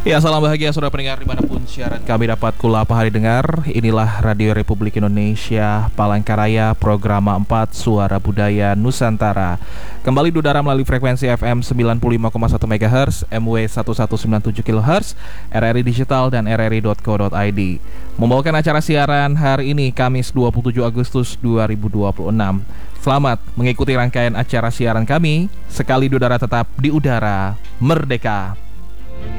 Ya, salam bahagia saudara pendengar dimanapun siaran kami dapat kulapa hari dengar. Inilah Radio Republik Indonesia Palangkaraya, Programa 4 Suara Budaya Nusantara. Kembali diudara melalui frekuensi FM 95,1 MHz, MW 1197 kHz, RRI Digital dan rri.co.id. Membawakan acara siaran hari ini Kamis 27 Agustus 2026. Selamat mengikuti rangkaian acara siaran kami. Sekali diudara tetap di udara merdeka.